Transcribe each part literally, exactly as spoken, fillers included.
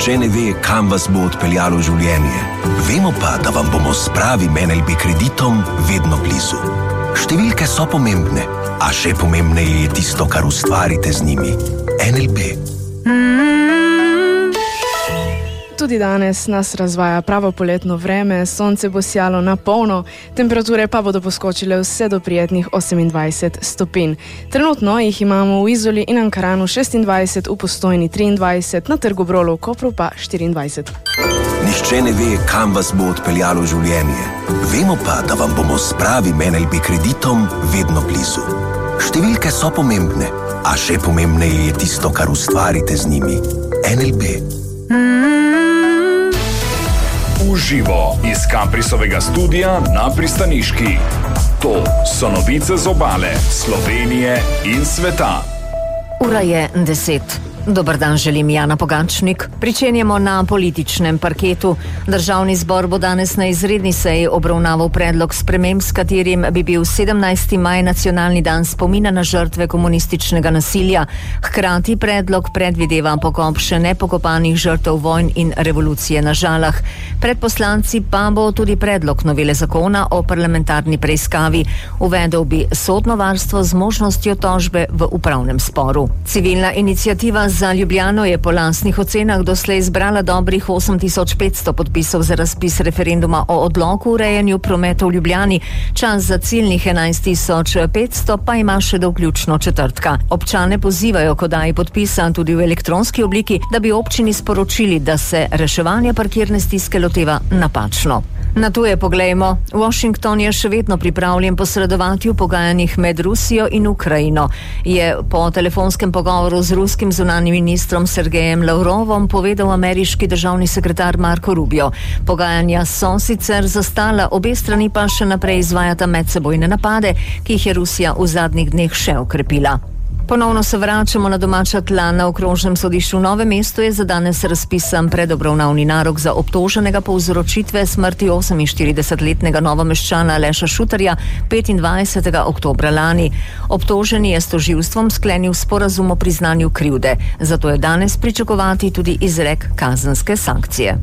Nihče ne ve, kam vas bo odpeljalo življenje. Vemo pa, da vam bomo s pravim N L B kreditom vedno blizu. Številke so pomembne, a še pomembneje je tisto, kar ustvarite z njimi. N L B. Tudi danes nas razvaja pravo poletno vreme, sonce bo sijalo na polno, temperature pa bodo poskočile vse do prijetnih osemindvajset stopinj. Trenutno jih imamo v Izoli in Ankaranu šestindvajset, v Postojni triindvajset, na Trgu Brolo v Kopru pa štiriindvajset. Nihče ne ve, kam vas bo odpeljalo življenje. Vemo pa, da vam bomo s pravim N L B kreditom vedno blizu. Številke so pomembne, a še pomembneje je tisto, kar ustvarite z njimi. N L B. Uživo iz Kaprisovega studia na Pristaniški. To so novice z obale, Slovenije in sveta. Ura je deset. Dobar dan, želim Jana Pogačnik. Pričenjamo na političnem parketu. Državni zbor bo danes na izredni seji obravnaval predlog sprememb, s katerim bi bil sedemnajsti maj nacionalni dan spomina na žrtve komunističnega nasilja. Hkrati predlog predvideva pokop še nepokopanih žrtev vojn in revolucije na Žalah. Pred poslanci pa bo tudi predlog novele zakona o parlamentarni preiskavi. Uvedel bi sodno varstvo z možnostjo tožbe v upravnem sporu. Civilna iniciativa za Ljubljano je po lastnih ocenah doslej zbrala dobrih osem tisoč petsto podpisov za razpis referenduma o odloku o urejanju prometa v Ljubljani. Čas za ciljnih enajst tisoč petsto pa ima še do vključno četrtka. Občane pozivajo k oddaji podpisa tudi v elektronski obliki, da bi občini sporočili, da se reševanja parkirne stiske loteva napačno. Na tuje poglejmo. Washington je še vedno pripravljen posredovati v pogajanjih med Rusijo in Ukrajino. Je po telefonskem pogovoru z ruskim zunanjim ministrom Sergejem Lavrovom povedal ameriški državni sekretar Marco Rubio. Pogajanja so sicer zastala, obe strani pa še naprej izvajata medsebojne napade, ki jih je Rusija v zadnjih dneh še okrepila. Ponovno se vračamo na domača tla. Na okrožnem sodišču v Novem mestu je za danes razpisan predobravnavni narok za obtoženega povzročitve smrti oseminštiridesetletnega novomeščana Aleša Šutarja petindvajsetega oktobra lani. Obtoženi je s tožilstvom sklenil sporazum o priznanju krivde, zato je danes pričakovati tudi izrek kazenske sankcije.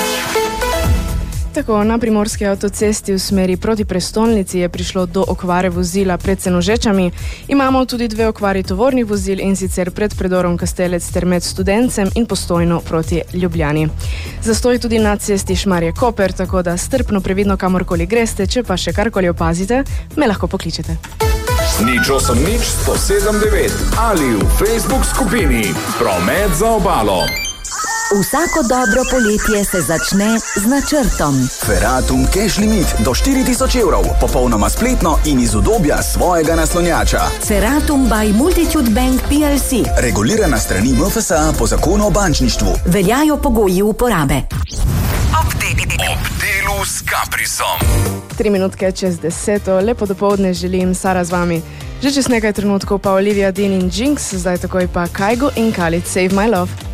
Tako, na primorski avtocesti v smeri proti prestolnici je prišlo do okvare vozila pred Senožečami. Imamo tudi dve okvari tovornih vozil, in sicer pred predorom Kastelec ter med Studencem in Postojno proti Ljubljani. Zastoj tudi na cesti Šmarje-Koper, tako da strpno previdno kamorkoli greste, če pa še karkoli opazite, me lahko pokličete. Nič osem nič sto sedem devet ali v Facebook skupini Promet za obalo. Vsako dobro poletje se začne z načrtom. Feratum Cash Limit do štiri tisoč evrov, popolnoma spletno in iz udobja svojega naslonjača. Feratum by Multitude Bank P L C. Regulirana strani M F S A po zakonu o bančništvu. Veljajo pogoji uporabe. Ob delu s Kaprisom. Tri minutke čez deseto, lepo dopoldne želim, Sara z vami. Že čez nekaj trenutkov pa Olivia Dean in Jinx, zdaj takoj pa Kygo in Khalid Save My Love.